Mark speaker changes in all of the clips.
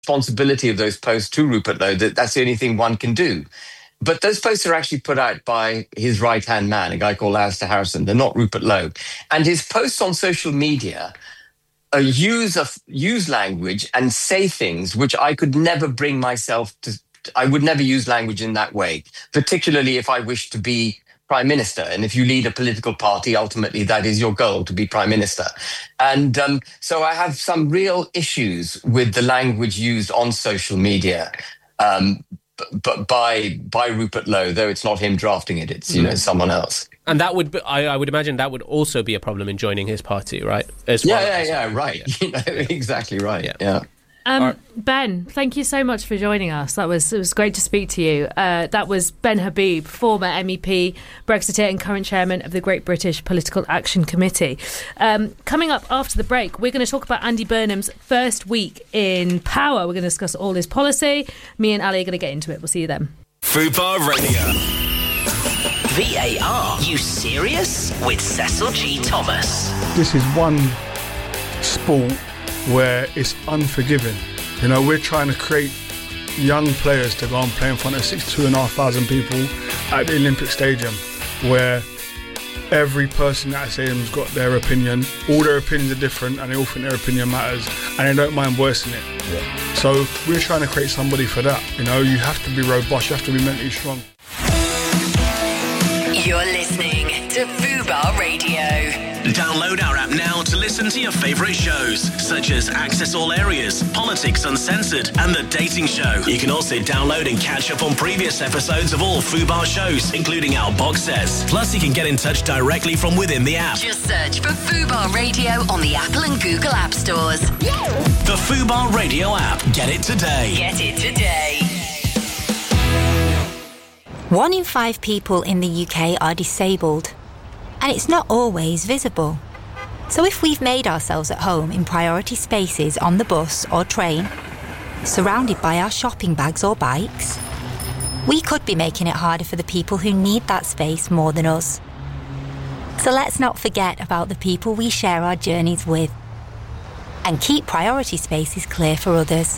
Speaker 1: responsibility of those posts to Rupert Lowe, that's the only thing one can do. But those posts are actually put out by his right-hand man, a guy called Alistair Harrison. They're not Rupert Lowe. And his posts on social media use language and say things which I could never bring myself to. I would never use language in that way, particularly if I wish to be Prime Minister. And if you lead a political party, ultimately that is your goal, to be Prime Minister. And so I have some real issues with the language used on social media, but by Rupert Lowe, though it's not him drafting it, it's someone else.
Speaker 2: And that would be, I would imagine that would also be a problem in joining his party, right?
Speaker 1: Right. Exactly right. Yeah.
Speaker 3: Ben, thank you so much for joining us. It was great to speak to you. That was Ben Habib, former MEP, Brexiteer and current chairman of the Great British Political Action Committee. Coming up after the break, we're going to talk about Andy Burnham's first week in power. We're going to discuss all his policy. Me and Ali are going to get into it. We'll see you then.
Speaker 4: Fubar Radio. VAR, you serious? With Cecil G. Thomas.
Speaker 5: This is one sport where it's unforgiving. We're trying to create young players to go and play in front of 62,500 people at the Olympic Stadium, where every person at that stadium's got their opinion. All their opinions are different and they all think their opinion matters and they don't mind voicing it. Yeah. So we're trying to create somebody for that. You have to be robust, you have to be mentally strong.
Speaker 4: You're listening to Fubar Radio. Download our app now to listen to your favourite shows, such as Access All Areas, Politics Uncensored, and The Dating Show. You can also download and catch up on previous episodes of all Fubar shows, including our box sets. Plus, you can get in touch directly from within the app. Just search for Fubar Radio on the Apple and Google App Stores. The Fubar Radio app. Get it today. Get it today.
Speaker 6: 1 in 5 people in the UK are disabled, and it's not always visible. So if we've made ourselves at home in priority spaces on the bus or train, surrounded by our shopping bags or bikes, we could be making it harder for the people who need that space more than us. So let's not forget about the people we share our journeys with, and keep priority spaces clear for others.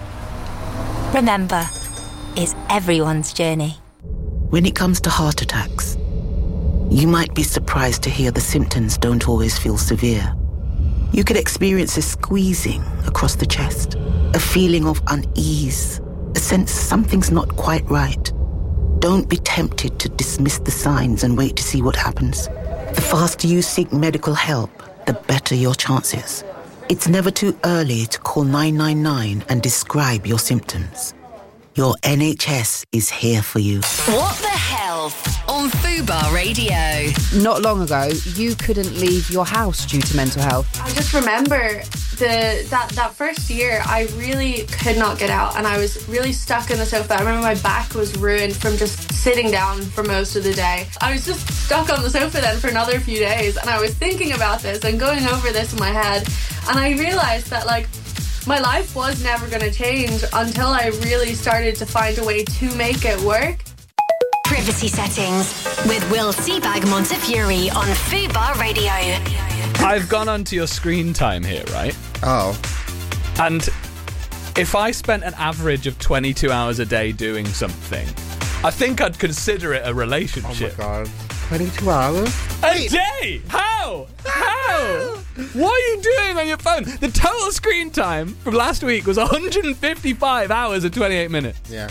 Speaker 6: Remember, it's everyone's journey.
Speaker 7: When it comes to heart attacks, you might be surprised to hear the symptoms don't always feel severe. You could experience a squeezing across the chest, a feeling of unease, a sense something's not quite right. Don't be tempted to dismiss the signs and wait to see what happens. The faster you seek medical help, the better your chances. It's never too early to call 999 and describe your symptoms. Your NHS is here for you.
Speaker 4: What the Health on Fubar Radio.
Speaker 8: Not long ago, you couldn't leave your house due to mental health.
Speaker 9: I just remember that first year, I really could not get out and I was really stuck in the sofa. I remember my back was ruined from just sitting down for most of the day. I was just stuck on the sofa then for another few days, and I was thinking about this and going over this in my head, and I realised that my life was never going to change until I really started to find a way to make it work.
Speaker 4: Privacy Settings with Will Seabag Montefiore on Fubar Radio.
Speaker 10: I've gone onto your screen time here, right?
Speaker 11: Oh.
Speaker 10: And if I spent an average of 22 hours a day doing something, I think I'd consider it a relationship.
Speaker 11: Oh my God. 22 hours?
Speaker 10: A day? How? What are you doing on your phone? The total screen time from last week was 155 hours and 28 minutes.
Speaker 11: Yeah.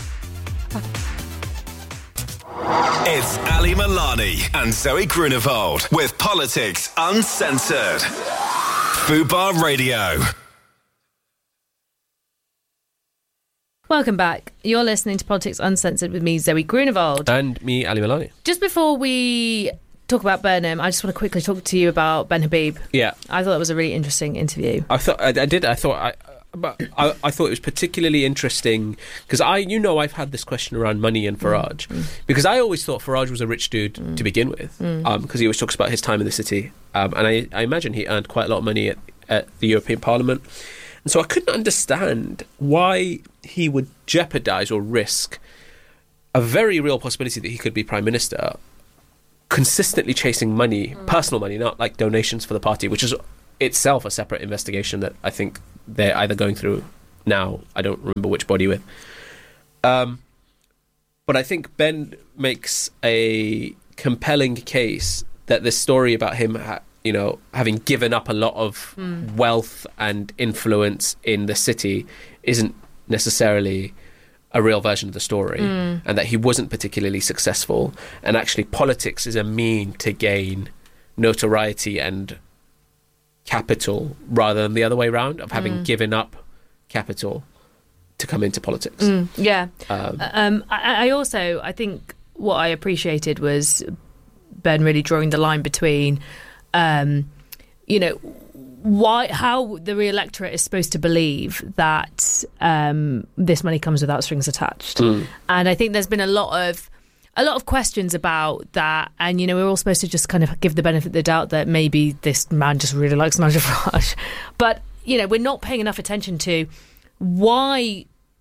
Speaker 4: It's Ali Milani and Zoe Grunewald with Politics Uncensored. Fubar Radio.
Speaker 3: Welcome back. You're listening to Politics Uncensored with me, Zoe Grunewald.
Speaker 2: And me, Ali Milani.
Speaker 3: Just before we talk about Burnham, I just want to quickly talk to you about Ben Habib.
Speaker 2: Yeah.
Speaker 3: I thought that was a really interesting interview.
Speaker 2: I thought it was particularly interesting because I've had this question around money and Farage because I always thought Farage was a rich dude to begin with because he always talks about his time in the city and I imagine he earned quite a lot of money at the European Parliament, and so I couldn't understand why he would jeopardise or risk a very real possibility that he could be Prime Minister consistently chasing money, personal money, not like donations for the party, which is itself a separate investigation that I think they're either going through now. I don't remember which body with. But I think Ben makes a compelling case that this story about him, having given up a lot of wealth and influence in the city isn't necessarily a real version of the story, and that he wasn't particularly successful. And actually, politics is a mean to gain notoriety and capital rather than the other way around, of having given up capital to come into politics.
Speaker 3: I think what I appreciated was Ben really drawing the line between, how the real electorate is supposed to believe that this money comes without strings attached. And I think there's been a lot of questions about that, and we're all supposed to just kind of give the benefit of the doubt that maybe this man just really likes Nigel Farage, but we're not paying enough attention to what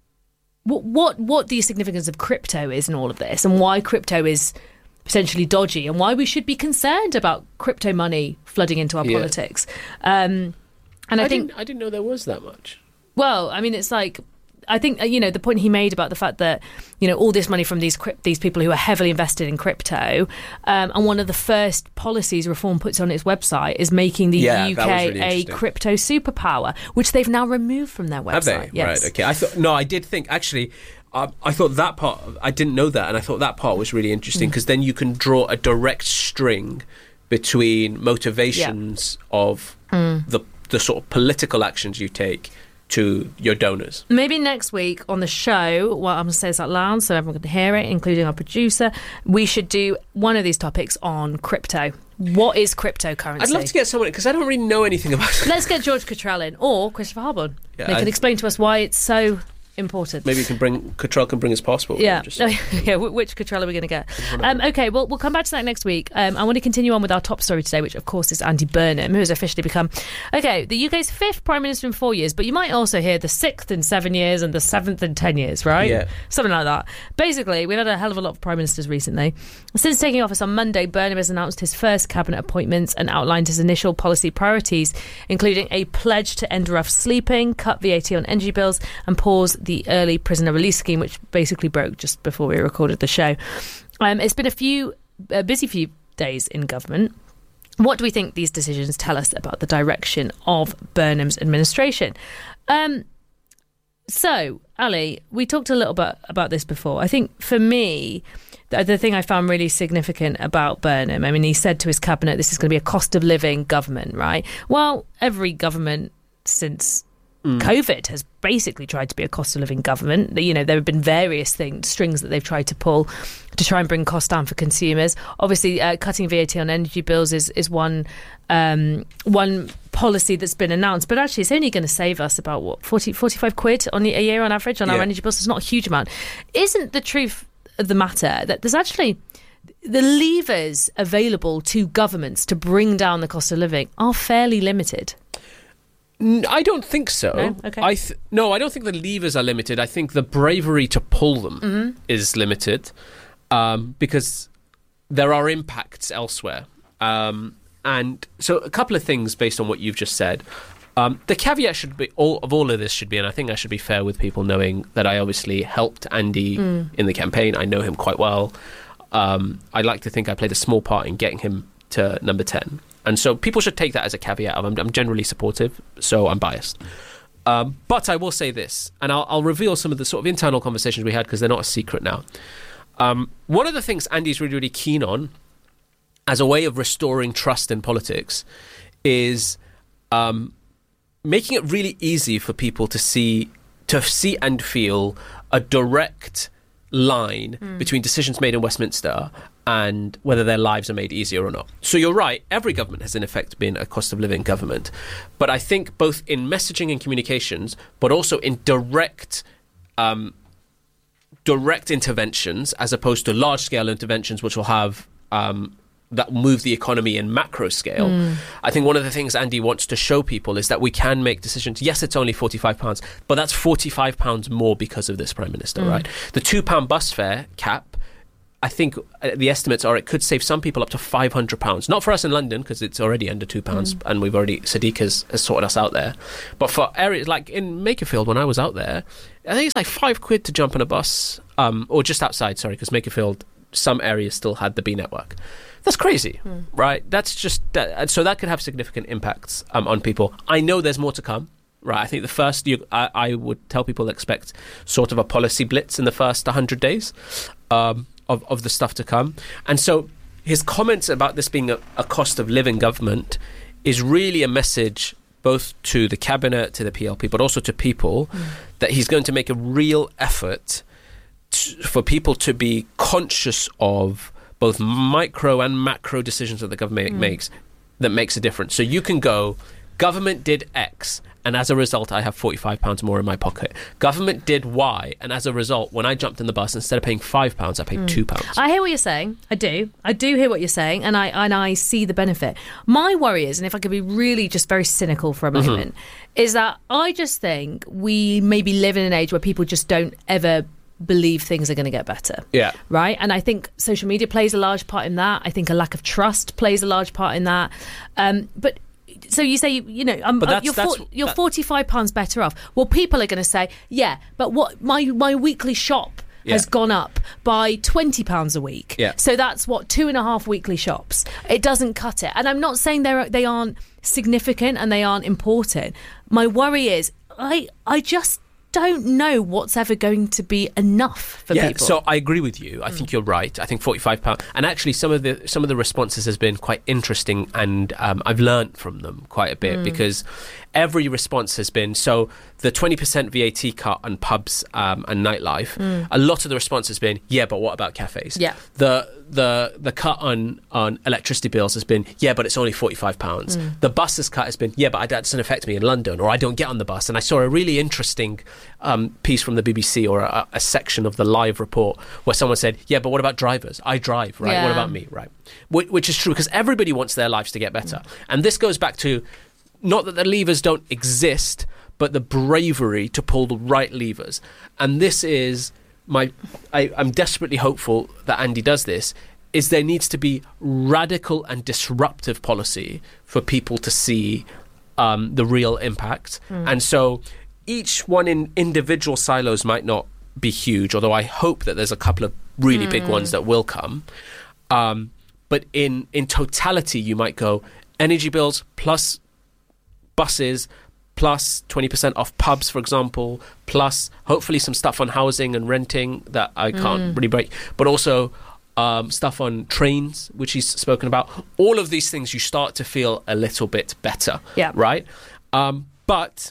Speaker 3: the significance of crypto is in all of this, and why crypto is potentially dodgy, and why we should be concerned about crypto money flooding into our politics. And I
Speaker 2: didn't know there was that much.
Speaker 3: Well, I mean, it's like, I think, the point he made about the fact that, all this money from these people who are heavily invested in crypto, and one of the first policies Reform puts on its website is making the UK
Speaker 2: really
Speaker 3: a crypto superpower, which they've now removed from their website.
Speaker 2: Have they?
Speaker 3: Yes.
Speaker 2: Right, okay. I did think, actually, I thought that part, I didn't know that, and I thought that part was really interesting, because then you can draw a direct string between motivations of the sort of political actions you take to your donors.
Speaker 3: Maybe next week on the show, well, I'm going to say this out loud so everyone can hear it, including our producer, we should do one of these topics on crypto. What is cryptocurrency?
Speaker 2: I'd love to get someone, because I don't really know anything about it.
Speaker 3: Let's get George Cottrell in, or Christopher Harborn. They can explain to us why it's so important.
Speaker 2: Maybe Cottrell can bring his passport.
Speaker 3: Yeah. Which Cottrell are we going to get? Okay, well, we'll come back to that next week. I want to continue on with our top story today, which of course is Andy Burnham, who has officially become, the UK's 5th Prime Minister in 4 years, but you might also hear the 6th in 7 years and the 7th in 10 years, right?
Speaker 2: Yeah.
Speaker 3: Something like that. Basically, we've had a hell of a lot of Prime Ministers recently. Since taking office on Monday, Burnham has announced his first cabinet appointments and outlined his initial policy priorities, including a pledge to end rough sleeping, cut VAT on energy bills, and pause the early prisoner release scheme, which basically broke just before we recorded the show. It's been a busy few days in government. What do we think these decisions tell us about the direction of Burnham's administration? So, Ali, we talked a little bit about this before. I think for me, the thing I found really significant about Burnham, I mean, he said to his cabinet, this is going to be a cost of living government, right? Well, every government since COVID has basically tried to be a cost of living government. There have been various strings that they've tried to pull to try and bring costs down for consumers. Obviously, cutting VAT on energy bills is one policy that's been announced, but actually it's only going to save us about 45 quid a year on average on our energy bills. It's not a huge amount. Isn't the truth of the matter that there's actually the levers available to governments to bring down the cost of living are fairly limited?
Speaker 2: I don't think so.
Speaker 3: No? Okay.
Speaker 2: I don't think the levers are limited. I think the bravery to pull them is limited, because there are impacts elsewhere. And so a couple of things based on what you've just said. The caveat should be, all of this should be, and I think I should be fair with people knowing that I obviously helped Andy in the campaign. I know him quite well. I like to think I played a small part in getting him to number 10. And so people should take that as a caveat. I'm generally supportive, so I'm biased. But I will say this, and I'll reveal some of the sort of internal conversations we had, because they're not a secret now. One of the things Andy's really, really keen on as a way of restoring trust in politics is making it really easy for people to see and feel a direct line between decisions made in Westminster and whether their lives are made easier or not. So you're right, every government has in effect been a cost of living government. But I think both in messaging and communications, but also in direct interventions, as opposed to large scale interventions which will have that move the economy in macro scale. I think one of the things Andy wants to show people is that we can make decisions. Yes, it's only £45, but that's £45 more because of this Prime Minister, right? The £2 bus fare cap, I think the estimates are it could save some people up to £500. Not for us in London, because it's already under £2, and we've already, Sadiq has sorted us out there. But for areas like in Makerfield, when I was out there, I think it's like £5 to jump on a bus, or just outside, sorry, because Makerfield, some areas still had the B network. That's crazy, right? That's just so that could have significant impacts on people. I know there's more to come. Right, I think the first, I would tell people to expect sort of a policy blitz in the first 100 days of the stuff to come. And so his comments about this being a cost of living government is really a message both to the cabinet, to the PLP, but also to people that he's going to make a real effort for people to be conscious of both micro and macro decisions that the government makes that makes a difference. So you can go, government did X, and as a result, I have £45 more in my pocket. Government did Y, and as a result, when I jumped in the bus, instead of paying £5, I paid £2.
Speaker 3: I hear what you're saying. I do hear what you're saying, and I see the benefit. My worry is, and if I could be really just very cynical for a moment, is that I just think we maybe live in an age where people just don't ever believe things are going to get better. Yeah. Right? And I think social media plays a large part in that. I think a lack of trust plays a large part in that. But so you say, you're £45 better off. Well, people are going to say, yeah, but what my weekly shop has gone up by £20 a week. Yeah. So that's 2.5 weekly shops. It doesn't cut it. And I'm not saying they aren't significant and they aren't important. My worry is I just don't know what's ever going to be enough for people.
Speaker 2: So I agree with you. I think you're right. I think £45, and actually some of the responses has been quite interesting, and I've learnt from them quite a bit, because every response has been, so the 20% VAT cut on pubs and nightlife, a lot of the response has been, yeah, but what about cafes? Yeah. The cut on electricity bills has been, yeah, but it's only £45. The buses cut has been, yeah, but that doesn't affect me in London, or I don't get on the bus. And I saw a really interesting piece from the BBC, or a section of the live report, where someone said, yeah, but what about drivers? I drive, right? What about me, right? Which is true, because everybody wants their lives to get better. And this goes back to, not that the levers don't exist, but the bravery to pull the right levers. And this is I'm desperately hopeful that Andy does this, is there needs to be radical and disruptive policy for people to see the real impact. And so each one in individual silos might not be huge, although I hope that there's a couple of really big ones that will come. But in totality, you might go energy bills plus buses plus 20% off pubs, for example, plus hopefully some stuff on housing and renting that I can't really break, but also stuff on trains, which he's spoken about. All of these things, you start to feel a little bit better, right? But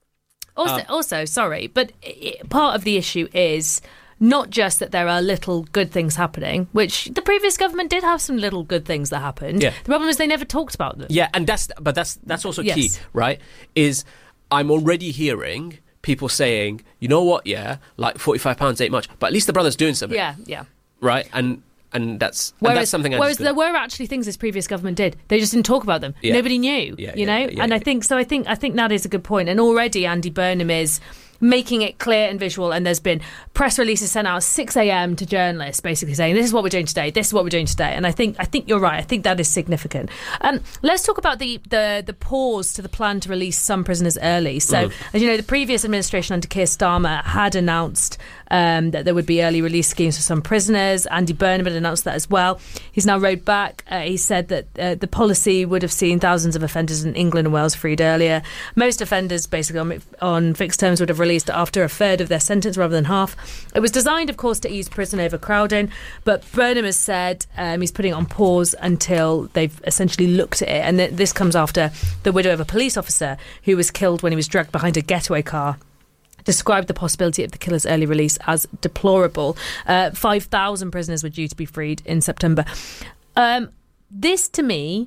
Speaker 3: also, sorry, but part of the issue is not just that there are little good things happening, which the previous government did have some little good things that happened. Yeah. The problem is they never talked about them.
Speaker 2: Yeah, and that's also key, right? Is I'm already hearing people saying, you know what, like £45 ain't much, but at least the brother's doing something. Yeah. Right? And that's something.
Speaker 3: Whereas there were actually things this previous government did. They just didn't talk about them. Yeah. Nobody knew. I think that is a good point. And already Andy Burnham is making it clear and visual, and there's been press releases sent out at 6 a.m. to journalists basically saying, this is what we're doing today, this is what we're doing today. And I think you're right. I think that is significant. Let's talk about the pause to the plan to release some prisoners early. So, as you know, the previous administration under Keir Starmer had announced that there would be early release schemes for some prisoners. Andy Burnham had announced that as well. He's now rowed back. He said that the policy would have seen thousands of offenders in England and Wales freed earlier. Most offenders basically on fixed terms would have released after a third of their sentence rather than half. It was designed, of course, to ease prison overcrowding, but Burnham has said he's putting it on pause until they've essentially looked at it. And this comes after the widow of a police officer who was killed when he was dragged behind a getaway car described the possibility of the killer's early release as deplorable. 5,000 prisoners were due to be freed in September. This, to me,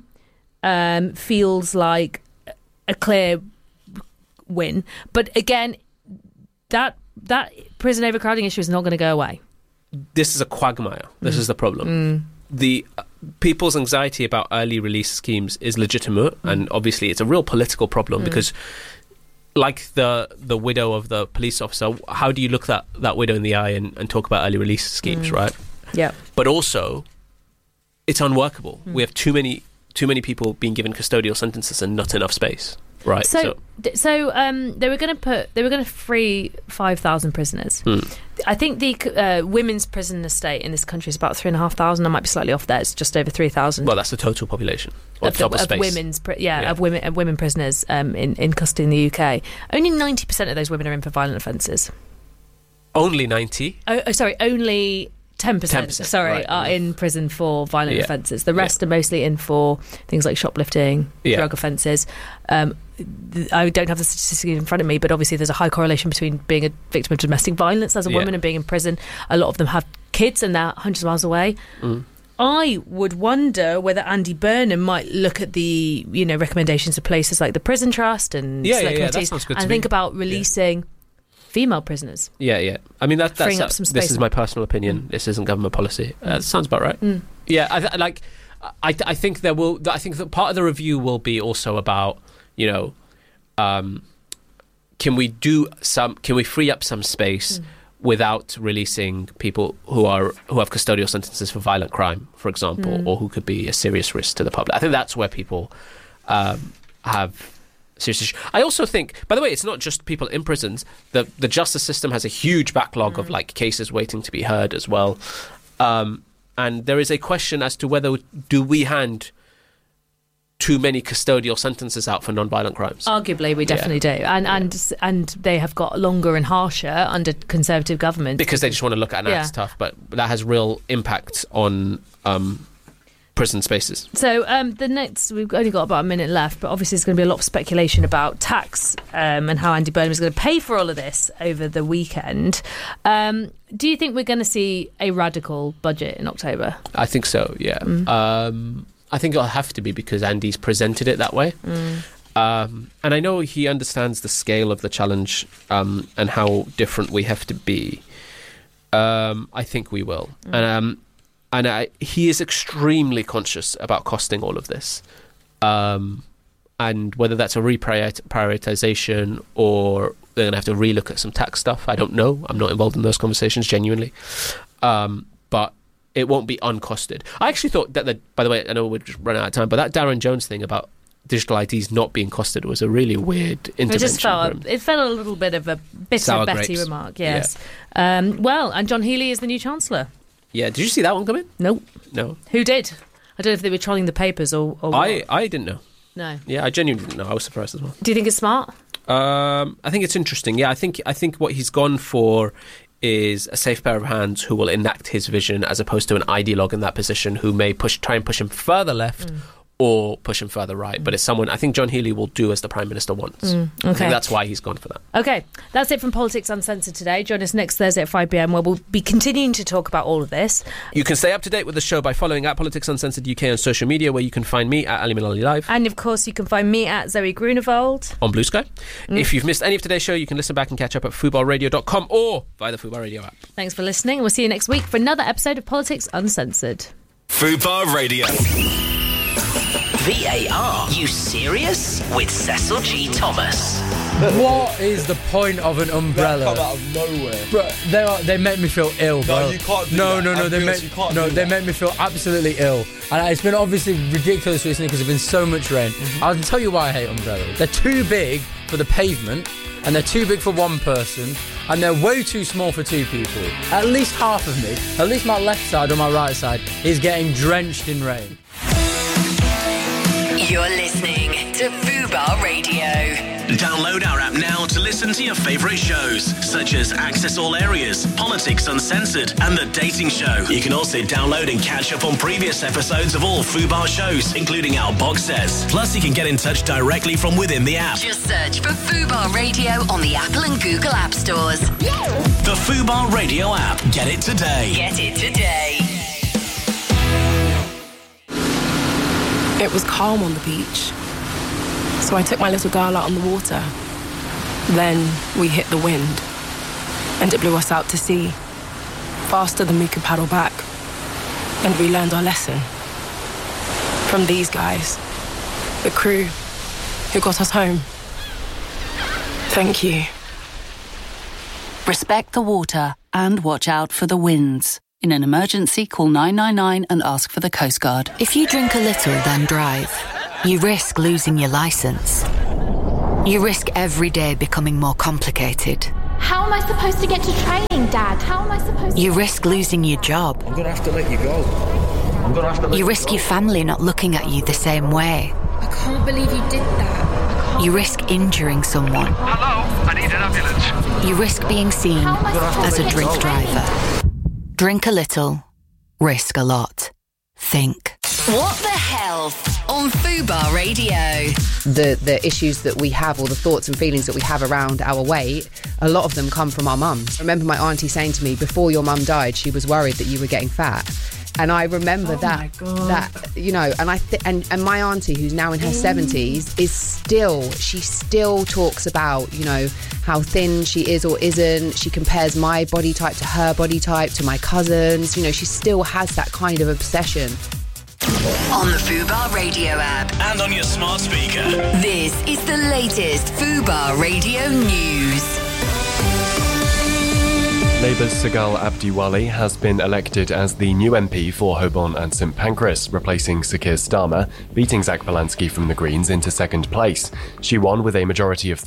Speaker 3: feels like a clear win. But again, that prison overcrowding issue is not going to go away.
Speaker 2: This is a quagmire. This is the problem. The people's anxiety about early release schemes is legitimate, and obviously it's a real political problem because, like the widow of the police officer, how do you look that widow in the eye and talk about early release schemes, right?
Speaker 3: Yeah.
Speaker 2: But also, it's unworkable. We have too many people being given custodial sentences and not enough space. Right.
Speaker 3: So they were going to free 5,000 prisoners. I think the women's prison estate in this country is about 3,500. I might be slightly off there. It's just over 3,000.
Speaker 2: Well, that's the total population
Speaker 3: of women prisoners in custody in the UK. Only 90% of those women are in for violent offences.
Speaker 2: Only 90?
Speaker 3: Only 10% are in prison for violent offences. The rest are mostly in for things like shoplifting, drug offences. I don't have the statistics in front of me, but obviously there's a high correlation between being a victim of domestic violence as a woman and being in prison. A lot of them have kids and they're hundreds of miles away. I would wonder whether Andy Burnham might look at the recommendations of places like the Prison Trust and select committees and think about releasing female prisoners.
Speaker 2: Yeah. I mean, that's
Speaker 3: freeing up some space.
Speaker 2: This is my personal opinion. This isn't government policy. Sounds about right. Yeah, I think there will. I think that part of the review will be also about can we free up some space without releasing people who have custodial sentences for violent crime, for example, or who could be a serious risk to the public. I think that's where people have serious issues. I also think, by the way, it's not just people in prisons. The justice system has a huge backlog of cases waiting to be heard as well. And there is a question as to whether do we hand too many custodial sentences out for non-violent crimes.
Speaker 3: Arguably, we definitely do. And they have got longer and harsher under Conservative government.
Speaker 2: Because they just want to look at it and that's tough. But that has real impact on prison spaces.
Speaker 3: So we've only got about a minute left, but obviously there's going to be a lot of speculation about tax and how Andy Burnham is going to pay for all of this over the weekend. Do you think we're going to see a radical budget in October?
Speaker 2: I think so, yeah. I think it'll have to be because Andy's presented it that way. And I know he understands the scale of the challenge and how different we have to be. I think we will. And he is extremely conscious about costing all of this. And whether that's a reprioritization or they're going to have to relook at some tax stuff, I don't know. I'm not involved in those conversations, genuinely. But it won't be uncosted. I actually thought that, by the way, I know we're just running out of time, but that Darren Jones thing about digital IDs not being costed was a really weird intervention.
Speaker 3: It felt a little bit of a bitter Betty remark, yes. Yeah. And John Healey is the new Chancellor.
Speaker 2: Yeah, did you see that one come in?
Speaker 3: No. Who did? I don't know if they were trolling the papers or what.
Speaker 2: I didn't know.
Speaker 3: No.
Speaker 2: Yeah, I genuinely didn't know. I was surprised as well.
Speaker 3: Do you think it's smart?
Speaker 2: I think it's interesting. Yeah, I think what he's gone for is a safe pair of hands who will enact his vision as opposed to an ideologue in that position who may try and push him further left or push him further right. But it's someone I think John Healey will do as the Prime Minister wants.
Speaker 3: Okay.
Speaker 2: I think that's why he's gone for that.
Speaker 3: Okay, that's it from Politics Uncensored today. Join us next Thursday at 5 p.m, where we'll be continuing to talk about all of this.
Speaker 2: You can stay up to date with the show by following at Politics Uncensored UK on social media, where you can find me at Ali Mullally Live.
Speaker 3: And of course, you can find me at Zoe Grunewald
Speaker 2: on Blue Sky. If you've missed any of today's show, you can listen back and catch up at FUBARradio.com or via the Fubar Radio app.
Speaker 3: Thanks for listening. We'll see you next week for another episode of Politics Uncensored.
Speaker 4: Fubar Radio. VAR. You serious? With Cecil G. Thomas.
Speaker 10: What is the point of an umbrella?
Speaker 12: Come out of nowhere.
Speaker 10: Bro, they make me feel ill, bro.
Speaker 12: No, you can't do that.
Speaker 10: They make me feel absolutely ill. And it's been obviously ridiculous recently because there's been so much rain. I'll tell you why I hate umbrellas. They're too big for the pavement, and they're too big for one person, and they're way too small for two people. At least half of me, at least my left side or my right side, is getting drenched in rain.
Speaker 4: You're listening to Fubar Radio. Download our app now to listen to your favourite shows, such as Access All Areas, Politics Uncensored, and The Dating Show. You can also download and catch up on previous episodes of all Fubar shows, including our box sets. Plus, you can get in touch directly from within the app.
Speaker 13: Just search for Fubar Radio on the Apple and Google App Stores.
Speaker 4: The Fubar Radio app. Get it today.
Speaker 13: Get it today.
Speaker 14: It was calm on the beach, so I took my little girl out on the water. Then we hit the wind, and it blew us out to sea, faster than we could paddle back. And we learned our lesson from these guys, the crew who got us home. Thank you.
Speaker 15: Respect the water and watch out for the winds. In an emergency, call 999 and ask for the Coast Guard.
Speaker 16: If you drink a little, then drive, you risk losing your licence. You risk every day becoming more complicated.
Speaker 17: How am I supposed to get to training, Dad? How am I supposed to...
Speaker 16: You risk losing your job.
Speaker 18: I'm going to have to let you go.
Speaker 16: You risk your family not looking at you the same way.
Speaker 17: I can't believe you did that.
Speaker 16: You risk injuring someone.
Speaker 19: Hello, I need an ambulance.
Speaker 16: You risk being seen as a drink driver. Drink a little, risk a lot. Think.
Speaker 13: What the Health on Fubar Radio.
Speaker 8: The issues that we have, or the thoughts and feelings that we have around our weight, a lot of them come from our mums. I remember my auntie saying to me, before your mum died, she was worried that you were getting fat. And I remember that, you know, and and my auntie, who's now in her 70s, she still talks about, you know, how thin she is or isn't. She compares my body type to her body type, to my cousins. You know, she still has that kind of obsession.
Speaker 13: On the Fubar Radio app.
Speaker 4: And on your smart speaker.
Speaker 13: This is the latest Fubar Radio news.
Speaker 20: Labour's Sagal Abdiwali has been elected as the new MP for Holborn and St Pancras, replacing Sakir Starmer, beating Zach Polanski from the Greens into second place. She won with a majority of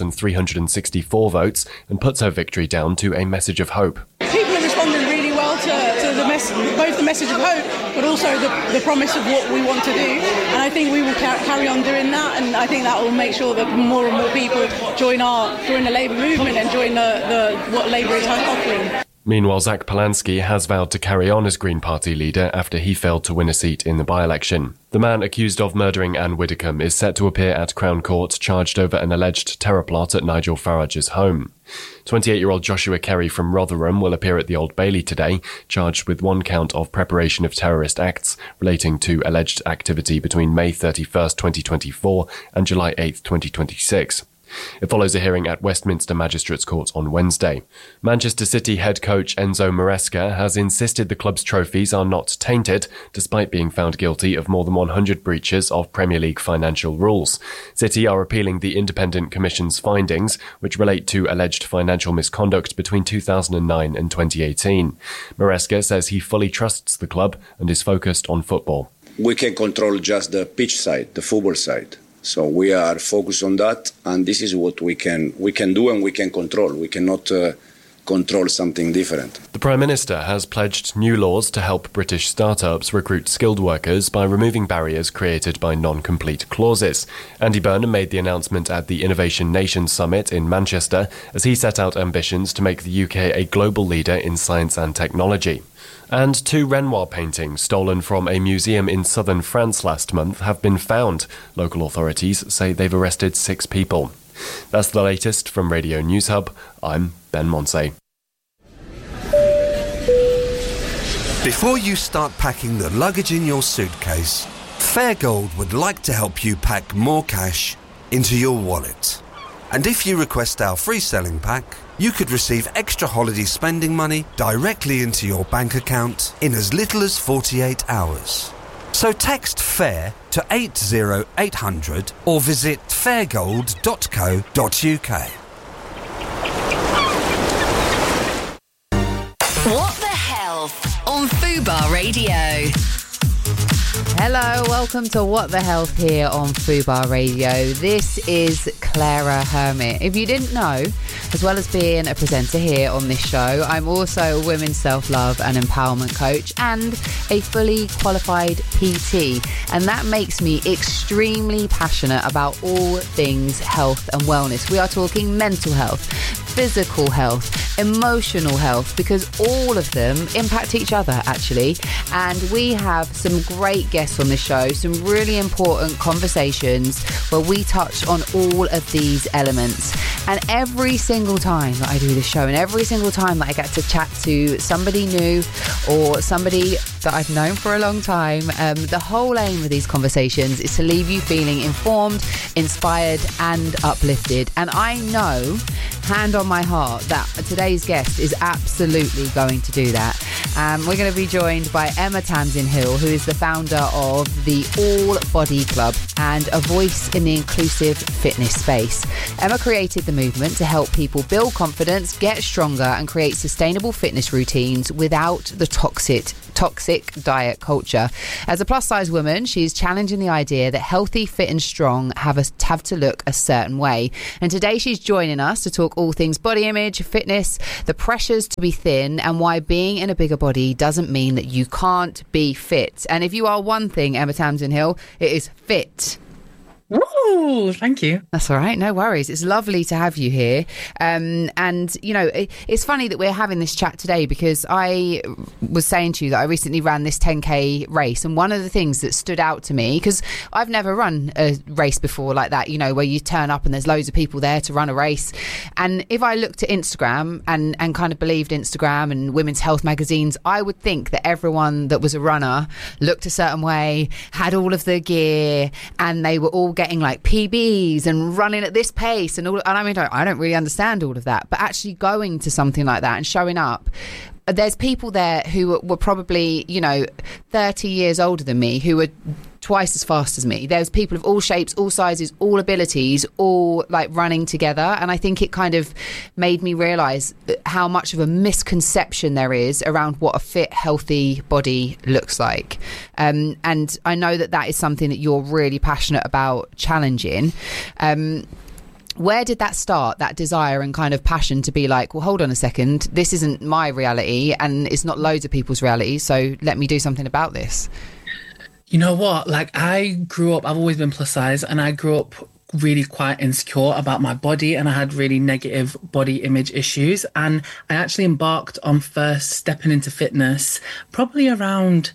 Speaker 20: 3,364 votes and puts her victory down to a message of hope.
Speaker 21: People are responding really well to both the message of hope, but also the promise of what we want to do. And I think we will carry on doing that, and I think that will make sure that more and more people join the Labour movement and join what Labour is offering.
Speaker 20: Meanwhile, Zach Polanski has vowed to carry on as Green Party leader after he failed to win a seat in the by-election. The man accused of murdering Anne Widdecombe is set to appear at Crown Court, charged over an alleged terror plot at Nigel Farage's home. 28-year-old Joshua Kerry from Rotherham will appear at the Old Bailey today, charged with one count of preparation of terrorist acts relating to alleged activity between May 31st, 2024 and July 8th, 2026. It follows a hearing at Westminster Magistrates Court on Wednesday. Manchester City head coach Enzo Maresca has insisted the club's trophies are not tainted, despite being found guilty of more than 100 breaches of Premier League financial rules. City are appealing the Independent Commission's findings, which relate to alleged financial misconduct between 2009 and 2018. Maresca says he fully trusts the club and is focused on football.
Speaker 22: We can control just the pitch side, the football side. So we are focused on that, and this is what we can do and we can control. We cannot control something different.
Speaker 20: The Prime Minister has pledged new laws to help British startups recruit skilled workers by removing barriers created by non-complete clauses. Andy Burnham made the announcement at the Innovation Nation Summit in Manchester as he set out ambitions to make the UK a global leader in science and technology. And 2 Renoir paintings stolen from a museum in southern France last month have been found. Local authorities say they've arrested 6 people. That's the latest from Radio News Hub. I'm Ben Monsey.
Speaker 23: Before you start packing the luggage in your suitcase, Fairgold would like to help you pack more cash into your wallet. And if you request our free selling pack, you could receive extra holiday spending money directly into your bank account in as little as 48 hours. So text FAIR to 80800 or visit fairgold.co.uk.
Speaker 13: What the Health on Fubar Radio.
Speaker 8: Hello, welcome to What the Health here on Fubar Radio. This is Clara Hermit. If you didn't know, as well as being a presenter here on this show, I'm also a women's self-love and empowerment coach and a fully qualified PT. And that makes me extremely passionate about all things health and wellness. We are talking mental health, physical health, emotional health, because all of them impact each other, actually. And we have some great guests on the show, some really important conversations where we touch on all of these elements. And every single time that I do this show, and every single time that I get to chat to somebody new or somebody that I've known for a long time, the whole aim of these conversations is to leave you feeling informed, inspired and uplifted. And I know, hand on my heart, that today's guest is absolutely going to do that. We're going to be joined by Emma Tamsin-Hill, who is the founder of the All Body Club and a voice in the inclusive fitness space. Emma created the movement to help people build confidence, get stronger and create sustainable fitness routines without the toxic diet culture. As a plus-size woman, she's challenging the idea that healthy, fit and strong have to look a certain way. And today she's joining us to talk all things body image, fitness, the pressures to be thin and why being in a bigger body doesn't mean that you can't be fit. And if you are one thing, Emma Tamsin-Hill, it is fit.
Speaker 1: Woo, thank you.
Speaker 8: That's all right, no worries. It's lovely to have you here. And, you know, it's funny that we're having this chat today because I was saying to you that I recently ran this 10K race. And one of the things that stood out to me, because I've never run a race before like that, you know, where you turn up and there's loads of people there to run a race. And if I looked at Instagram and kind of believed Instagram and women's health magazines, I would think that everyone that was a runner looked a certain way, had all of the gear, and they were all getting like PBs and running at this pace and all. And I mean, I don't really understand all of that, but actually going to something like that and showing up, there's people there who were probably, you know, 30 years older than me who were twice as fast as me. There's people of all shapes, all sizes, all abilities, all like running together. And I think it kind of made me realise how much of a misconception there is around what a fit, healthy body looks like. And I know that is something that you're really passionate about challenging. Where did that start, that desire and kind of passion to be like, well, hold on a second, this isn't my reality and it's not loads of people's reality, so let me do something about this?
Speaker 1: You know what? Like, I've always been plus size, and I grew up really quite insecure about my body, and I had really negative body image issues. And I actually embarked on first stepping into fitness probably around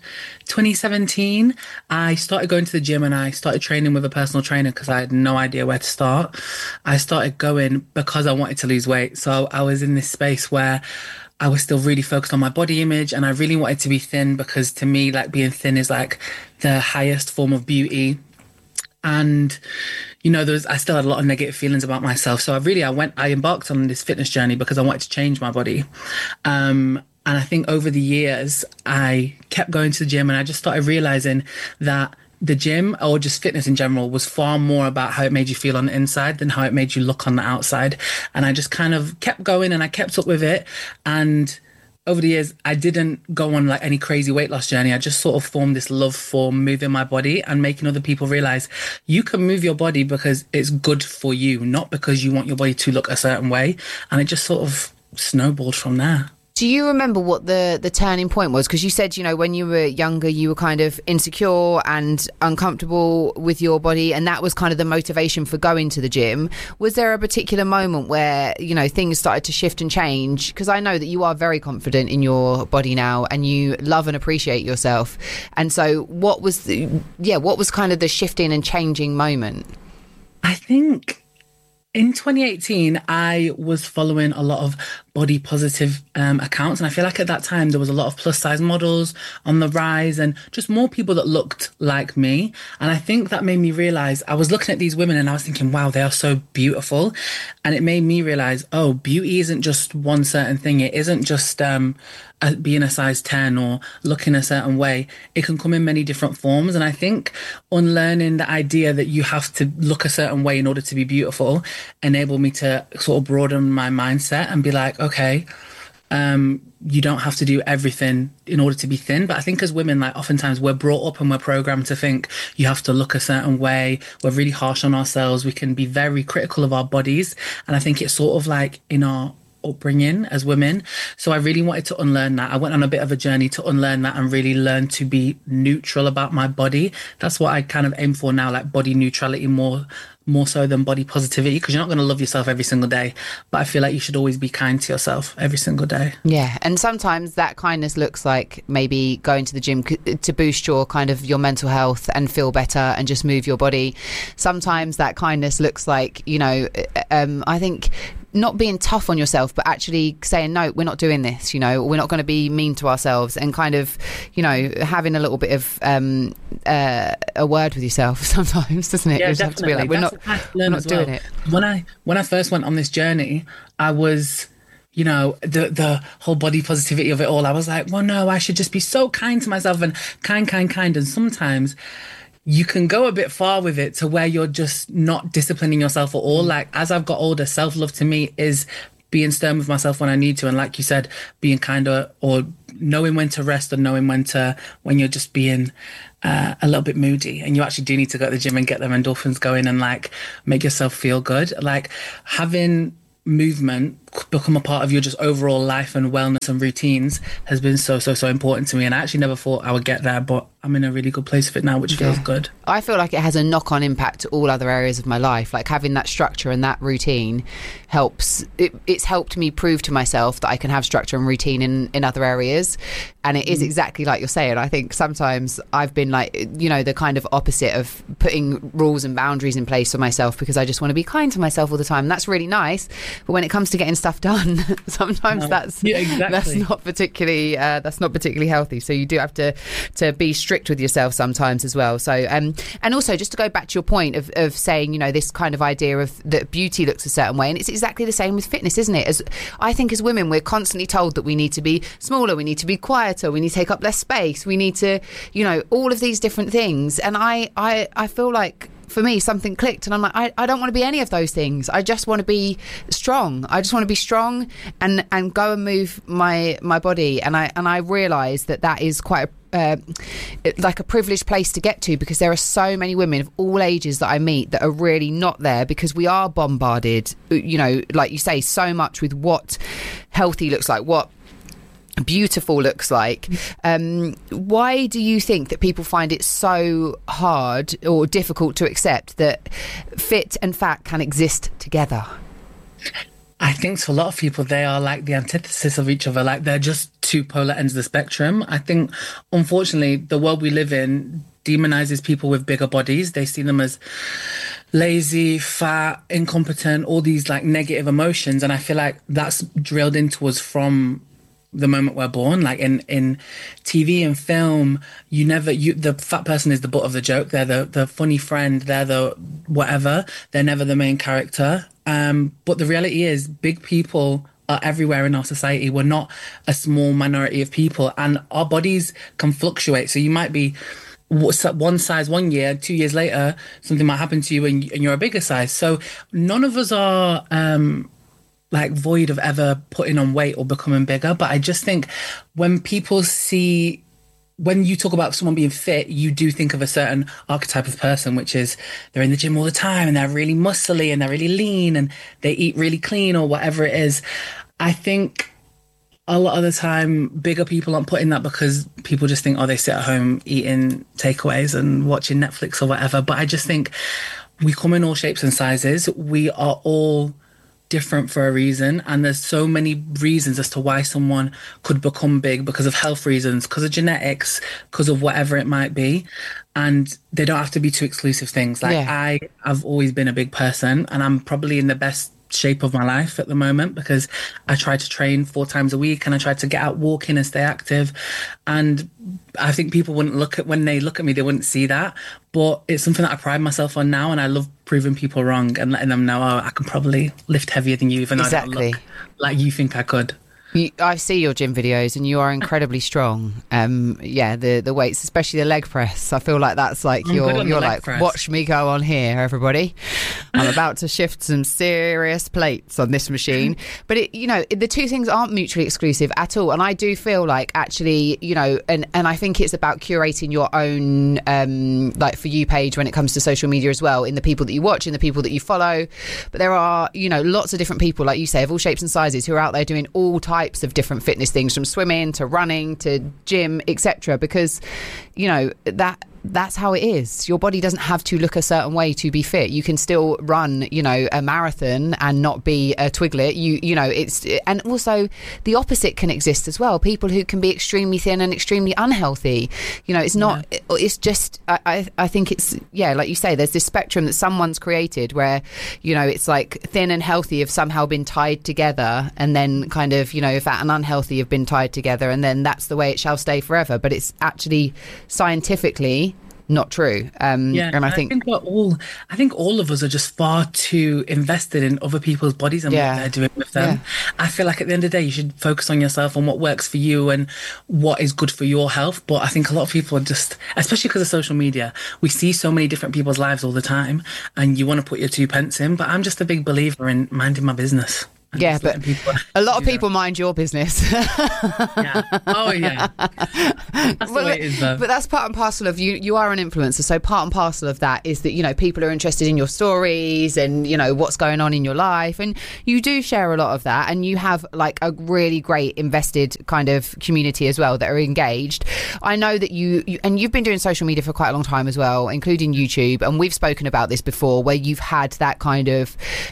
Speaker 1: 2017. I started going to the gym and I started training with a personal trainer because I had no idea where to start. I started going because I wanted to lose weight. So I was in this space where I was still really focused on my body image, and I really wanted to be thin because to me, like, being thin is like the highest form of beauty. And, you know, I still had a lot of negative feelings about myself. So I embarked on this fitness journey because I wanted to change my body. And I think over the years, I kept going to the gym, and I just started realizing that the gym, or just fitness in general, was far more about how it made you feel on the inside than how it made you look on the outside. And I just kind of kept going and I kept up with it. And over the years, I didn't go on like any crazy weight loss journey. I just sort of formed this love for moving my body and making other people realize you can move your body because it's good for you, not because you want your body to look a certain way. And it just sort of snowballed from there.
Speaker 8: Do you remember what the turning point was? Because you said, you know, when you were younger, you were kind of insecure and uncomfortable with your body, and that was kind of the motivation for going to the gym. Was there a particular moment where, you know, things started to shift and change? Because I know that you are very confident in your body now and you love and appreciate yourself. And so what was kind of the shifting and changing moment?
Speaker 1: I think in 2018, I was following a lot of body positive accounts. And I feel like at that time, there was a lot of plus size models on the rise and just more people that looked like me. And I think that made me realize, I was looking at these women and I was thinking, wow, they are so beautiful. And it made me realize, oh, beauty isn't just one certain thing. It isn't just being a size 10 or looking a certain way. It can come in many different forms. And I think unlearning the idea that you have to look a certain way in order to be beautiful enabled me to sort of broaden my mindset and be like, okay, you don't have to do everything in order to be thin. But I think as women, like, oftentimes we're brought up and we're programmed to think you have to look a certain way. We're really harsh on ourselves. We can be very critical of our bodies. And I think it's sort of like in our upbringing as women. So I really wanted to unlearn that. I went on a bit of a journey to unlearn that and really learn to be neutral about my body. That's what I kind of aim for now, like body neutrality more so than body positivity, because you're not going to love yourself every single day. But I feel like you should always be kind to yourself every single day.
Speaker 8: Yeah. And sometimes that kindness looks like maybe going to the gym to boost your kind of your mental health and feel better and just move your body. Sometimes that kindness looks like, you know, I think not being tough on yourself, but actually saying, no, we're not doing this, you know, we're not going to be mean to ourselves, and kind of, you know, having a little bit of a word with yourself sometimes, doesn't it?
Speaker 1: Yeah,
Speaker 8: you just have to be like, we're not doing it.
Speaker 1: When I first went on this journey, I was, you know, the whole body positivity of it all, I was like, well, no, I should just be so kind to myself and kind. And sometimes you can go a bit far with it to where you're just not disciplining yourself at all. Like, as I've got older, self-love to me is being stern with myself when I need to. And like you said, being kinder, or knowing when to rest, or knowing when you're just being a little bit moody and you actually do need to go to the gym and get them endorphins going and like make yourself feel good. Like, having movement become a part of your just overall life and wellness and routines has been so important to me. And I actually never thought I would get there, but I'm in a really good place with it now, which feels good.
Speaker 8: I feel like it has a knock-on impact to all other areas of my life. Like, having that structure and that routine helps. It's helped me prove to myself that I can have structure and routine in other areas. And it is exactly like you're saying. I think sometimes I've been like, you know, the kind of opposite of putting rules and boundaries in place for myself because I just want to be kind to myself all the time. And that's really nice. But when it comes to getting stuff done, sometimes that's not particularly healthy. So you do have to be strict with yourself sometimes as well. So and also, just to go back to your point of saying, you know, this kind of idea of that beauty looks a certain way, and it's exactly the same with fitness, isn't it? As I think as women, we're constantly told that we need to be smaller, we need to be quieter, we need to take up less space, we need to, you know, all of these different things. And I feel like, for me, something clicked, and I'm like, I don't want to be any of those things. I just want to be strong. I just want to be strong and go and move my body. And I realise that is quite like a privileged place to get to, because there are so many women of all ages that I meet that are really not there, because we are bombarded, you know, like you say, so much with what healthy looks like, what beautiful looks like. Why do you think that people find it so hard or difficult to accept that fit and fat can exist together?
Speaker 1: I think to a lot of people, they are like the antithesis of each other. Like, they're just two polar ends of the spectrum. I think, unfortunately, the world we live in demonizes people with bigger bodies. They see them as lazy, fat, incompetent, all these like negative emotions. And I feel like that's drilled into us from the moment we're born. Like in TV and film, the fat person is the butt of the joke. They're the funny friend. They're the whatever. They're never the main character. But the reality is, big people are everywhere in our society. We're not a small minority of people, and our bodies can fluctuate. So you might be one size 1 year, 2 years later, something might happen to you and you're a bigger size. So none of us are like void of ever putting on weight or becoming bigger. But I just think when you talk about someone being fit, you do think of a certain archetype of person, which is they're in the gym all the time and they're really muscly and they're really lean and they eat really clean or whatever it is. I think a lot of the time, bigger people aren't putting that because people just think, oh, they sit at home eating takeaways and watching Netflix or whatever. But I just think we come in all shapes and sizes. We are all different for a reason, and there's so many reasons as to why someone could become big, because of health reasons, because of genetics, because of whatever it might be. And they don't have to be two exclusive things. Like, I've always been a big person, and I'm probably in the best shape of my life at the moment because I try to train 4 times a week and I try to get out walking and stay active. And I think people when they look at me, they wouldn't see that, but it's something that I pride myself on now, and I love proving people wrong and letting them know, oh, I can probably lift heavier than you, even though I don't look like you think I could.
Speaker 8: I see your gym videos and you are incredibly strong. The weights, especially the leg press, I feel like that's like you're like press. Watch me go on here, everybody. I'm about to shift some serious plates on this machine. But the two things aren't mutually exclusive at all. And I do feel like actually, and I think it's about curating your own like For You page when it comes to social media as well, in the people that you watch, in the people that you follow. But there are lots of different people, like you say, of all shapes and sizes, who are out there doing all types of different fitness things, from swimming to running to gym, etc. Because that's how it is. Your body doesn't have to look a certain way to be fit. You can still run, a marathon and not be a twiglet. And also the opposite can exist as well. People who can be extremely thin and extremely unhealthy. It's not. Yeah. It's just. I think it's like you say. There's this spectrum that someone's created where it's like thin and healthy have somehow been tied together, and then kind of fat and unhealthy have been tied together, and then that's the way it shall stay forever. But it's actually scientifically not true. And I think
Speaker 1: all of us are just far too invested in other people's bodies and what they're doing with them. I feel like at the end of the day, you should focus on yourself and what works for you and what is good for your health. But I think a lot of people are just, especially because of social media, we see so many different people's lives all the time, and you want to put your 2 pence in. But I'm just a big believer in minding my business.
Speaker 8: Yeah, but a lot of people mind your business.
Speaker 1: Oh, yeah. That's the way it is, though.
Speaker 8: But that's part and parcel of you. You are an influencer, so part and parcel of that is that, you know, people are interested in your stories and, you know, what's going on in your life. And you do share a lot of that. And you have, like, a really great invested kind of community as well that are engaged. I know that you've been doing social media for quite a long time as well, including YouTube. And we've spoken about this before, where you've had that kind of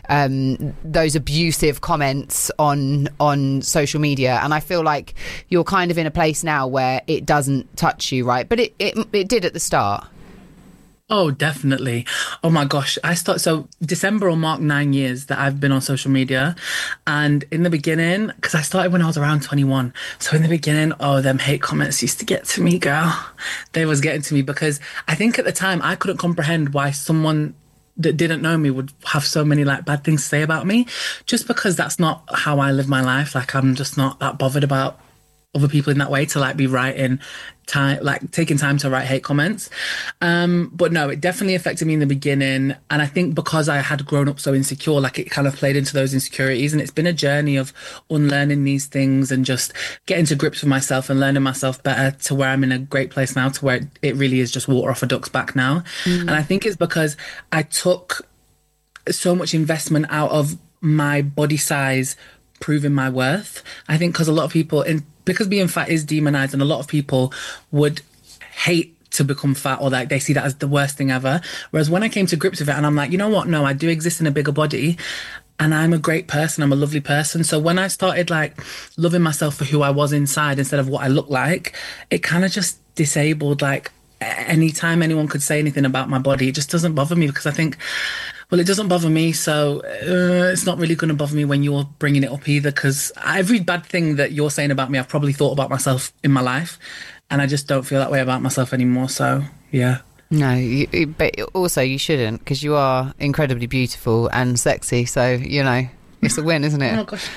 Speaker 8: those abusive comments on social media, and I feel like you're kind of in a place now where it doesn't touch you, right? But it did at the start.
Speaker 1: Oh, definitely. Oh my gosh. So December will mark 9 years that I've been on social media. And in the beginning, because I started when I was around 21. So in the beginning, them hate comments used to get to me, girl. They was getting to me because I think at the time I couldn't comprehend why someone that didn't know me would have so many like bad things to say about me, just because that's not how I live my life. Like, I'm just not that bothered about other people in that way to like be writing time, like taking time to write hate comments. But no, it definitely affected me in the beginning. And I think because I had grown up so insecure, like it kind of played into those insecurities. And it's been a journey of unlearning these things and just getting to grips with myself and learning myself better to where I'm in a great place now, to where it really is just water off a duck's back now. And I think it's because I took so much investment out of my body size, proving my worth. I think because a lot of people, because being fat is demonized, and a lot of people would hate to become fat, or like they see that as the worst thing ever. Whereas when I came to grips with it and I'm like, you know what? No, I do exist in a bigger body and I'm a great person. I'm a lovely person. So when I started like loving myself for who I was inside instead of what I look like, it kind of just disabled like anytime anyone could say anything about my body. It just doesn't bother me because I think, well, it doesn't bother me, so it's not really going to bother me when you're bringing it up either, because every bad thing that you're saying about me, I've probably thought about myself in my life, and I just don't feel that way about myself anymore, so yeah.
Speaker 8: No, but also you shouldn't, because you are incredibly beautiful and sexy, so, you know, it's a win, isn't it?
Speaker 1: Oh, gosh.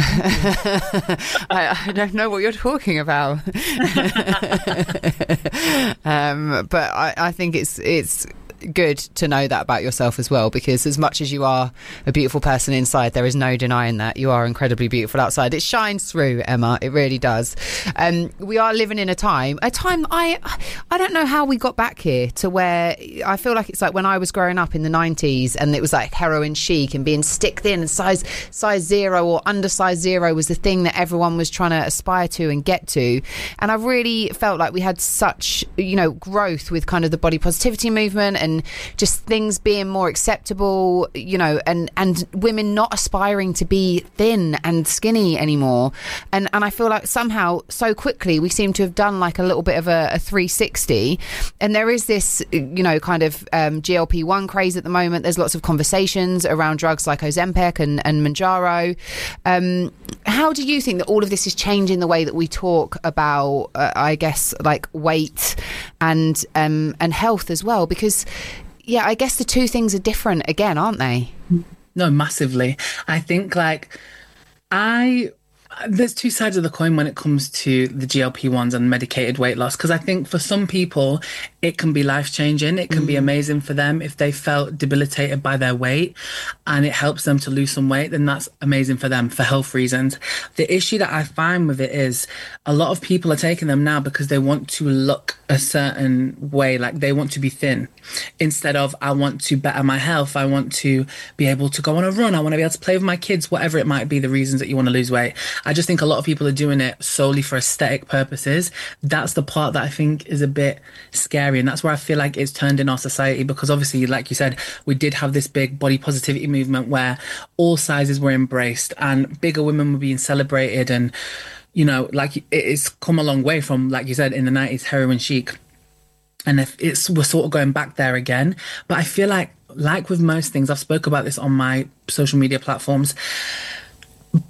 Speaker 8: I don't know what you're talking about. But I think it's good to know that about yourself as well, because as much as you are a beautiful person inside, there is no denying that you are incredibly beautiful outside. It shines through, Emma, it really does. We are living in a time I don't know how we got back here to where I feel like it's like when I was growing up in the 90s and it was like heroin chic and being stick thin and size 0 or undersize 0 was the thing that everyone was trying to aspire to and get to. And I really felt like we had such, you know, growth with kind of the body positivity movement and just things being more acceptable, you know, and women not aspiring to be thin and skinny anymore. And I feel like somehow so quickly we seem to have done like a little bit of a 360. And there is this, you know, kind of GLP-1 craze at the moment. There's lots of conversations around drugs like Ozempic and Mounjaro. How do you think that all of this is changing the way that we talk about, I guess, like weight and health as well? Because yeah, I guess the two things are different again, aren't they?
Speaker 1: No, massively. I think like there's two sides of the coin when it comes to the GLP-1s and medicated weight loss, because I think for some people it can be life-changing. It can be amazing for them if they felt debilitated by their weight and it helps them to lose some weight, then that's amazing for them for health reasons. The issue that I find with it is a lot of people are taking them now because they want to look a certain way, like they want to be thin, instead of I want to better my health, I want to be able to go on a run, I want to be able to play with my kids, whatever it might be, the reasons that you want to lose weight. I just think a lot of people are doing it solely for aesthetic purposes. That's the part that I think is a bit scary, and that's where I feel like it's turned in our society, because obviously, like you said, we did have this big body positivity movement where all sizes were embraced and bigger women were being celebrated, and you know, like it's come a long way from, like you said, in the 90s, heroin chic. And we're sort of going back there again. But I feel like with most things, I've spoke about this on my social media platforms,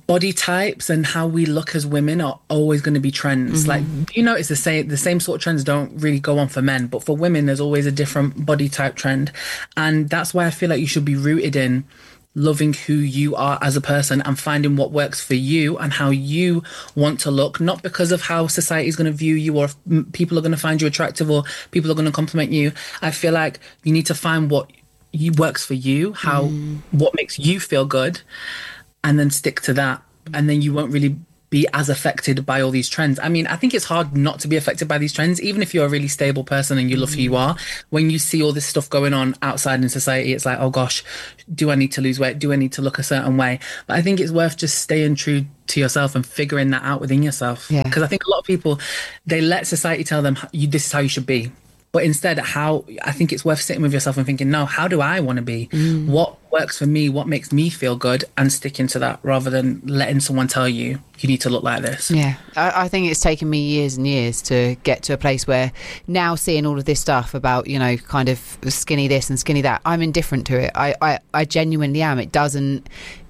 Speaker 1: body types and how we look as women are always going to be trends. Like, you notice the same sort of trends don't really go on for men, but for women there's always a different body type trend. And that's why I feel like you should be rooted in loving who you are as a person and finding what works for you and how you want to look, not because of how society is going to view you or if people are going to find you attractive or people are going to compliment you. I feel like you need to find what works for you, what makes you feel good, and then stick to that. And then you won't really be as affected by all these trends. I mean, I think it's hard not to be affected by these trends, even if you're a really stable person and you love who you are. When you see all this stuff going on outside in society, it's like, oh gosh, do I need to lose weight? Do I need to look a certain way? But I think it's worth just staying true to yourself and figuring that out within yourself. Because I think a lot of people, they let society tell them, this is how you should be. But instead, I think it's worth sitting with yourself and thinking, no, how do I want to be? What works for me? What makes me feel good? And sticking to that rather than letting someone tell you, you need to look like this.
Speaker 8: Yeah, I think it's taken me years and years to get to a place where now seeing all of this stuff about, kind of skinny this and skinny that, I'm indifferent to it. I genuinely am. It doesn't...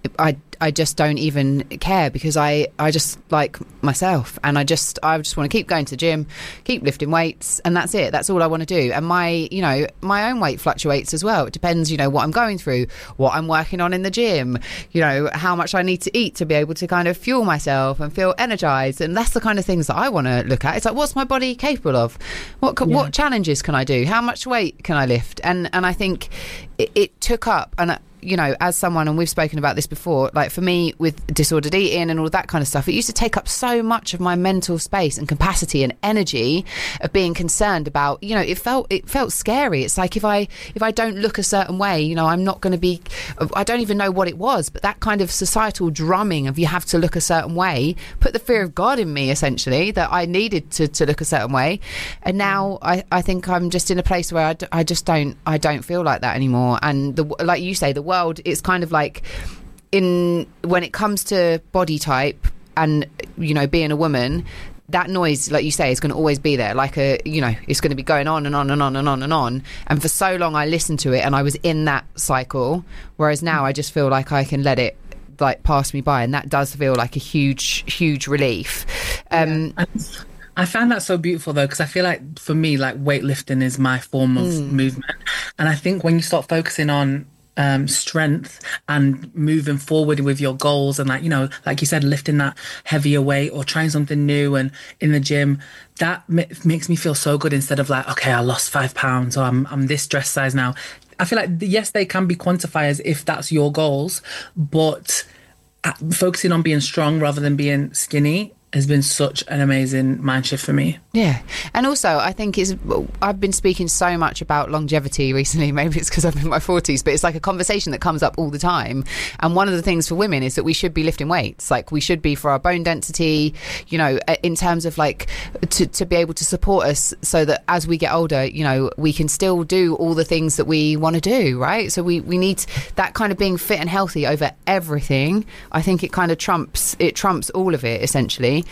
Speaker 8: I just don't even care because I just like myself and I just want to keep going to the gym, keep lifting weights, and that's it. That's all I want to do. And my own weight fluctuates as well. It depends, what I'm going through, what I'm working on in the gym, how much I need to eat to be able to kind of fuel myself and feel energized. And that's the kind of things that I want to look at. It's like, what's my body capable of? What challenges can I do? How much weight can I lift? And I think it took up, and as someone, and we've spoken about this before, like for me with disordered eating and all that kind of stuff, it used to take up so much of my mental space and capacity and energy of being concerned about, it felt scary. It's like if I don't look a certain way, I'm not going to be, I don't even know what it was, but that kind of societal drumming of you have to look a certain way put the fear of God in me, essentially, that I needed to look a certain way. And now I think I'm just in a place where I don't feel like that anymore. And like you say, the world, it's kind of like when it comes to body type and being a woman, that noise, like you say, is going to always be there, like it's going to be going on and on and on and on and on. And for so long I listened to it and I was in that cycle, whereas now I just feel like I can let it like pass me by, and that does feel like a huge relief.
Speaker 1: I found that so beautiful though, because I feel like for me, like weightlifting is my form of movement, and I think when you start focusing on strength and moving forward with your goals and like you said, lifting that heavier weight or trying something new and in the gym, that makes me feel so good, instead of like, okay, I lost 5 pounds or I'm this dress size now. I feel like, yes, they can be quantifiers if that's your goals, but focusing on being strong rather than being skinny has been such an amazing mind shift for me.
Speaker 8: Yeah. And also, I think I've been speaking so much about longevity recently. Maybe it's because I'm in my 40s, but it's like a conversation that comes up all the time. And one of the things for women is that we should be lifting weights. Like, we should be for our bone density, in terms of like to be able to support us so that as we get older, we can still do all the things that we want to do, right? So we need that kind of being fit and healthy over everything. I think it kind of trumps all of it, essentially.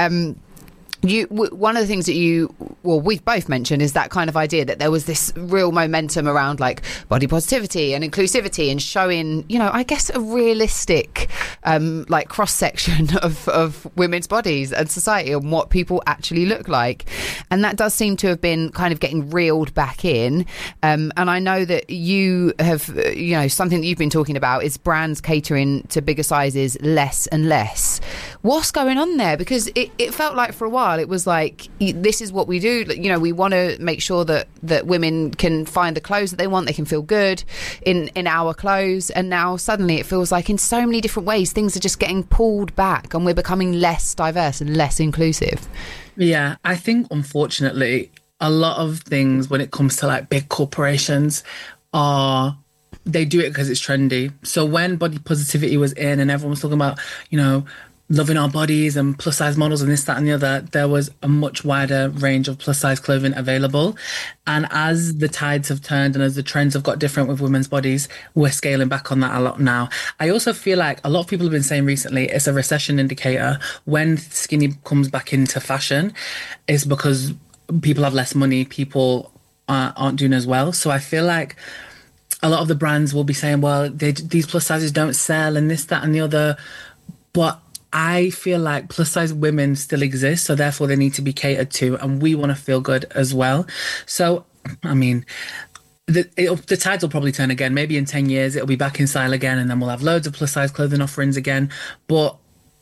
Speaker 8: One of the things that we've both mentioned is that kind of idea that there was this real momentum around like body positivity and inclusivity and showing, I guess a realistic like cross section of women's bodies and society and what people actually look like. And that does seem to have been kind of getting reeled back in. And I know that you have, something that you've been talking about is brands catering to bigger sizes less and less. What's going on there? Because it felt like for a while it was like, this is what we do, we want to make sure that women can find the clothes that they want, they can feel good in our clothes. And now suddenly it feels like in so many different ways things are just getting pulled back and we're becoming less diverse and less inclusive.
Speaker 1: Yeah, I think unfortunately a lot of things when it comes to like big corporations they do it because it's trendy. So when body positivity was in and everyone was talking about, loving our bodies and plus size models and this, that and the other, there was a much wider range of plus size clothing available. And as the tides have turned and as the trends have got different with women's bodies, we're scaling back on that a lot now. I also feel like a lot of people have been saying recently it's a recession indicator. When skinny comes back into fashion, it's because people have less money, people aren't doing as well. So I feel like a lot of the brands will be saying, well, these plus sizes don't sell and this, that and the other. But I feel like plus size women still exist, so therefore they need to be catered to, and we want to feel good as well. So, I mean, the tides will probably turn again. Maybe in 10 years it'll be back in style again, and then we'll have loads of plus size clothing offerings again. But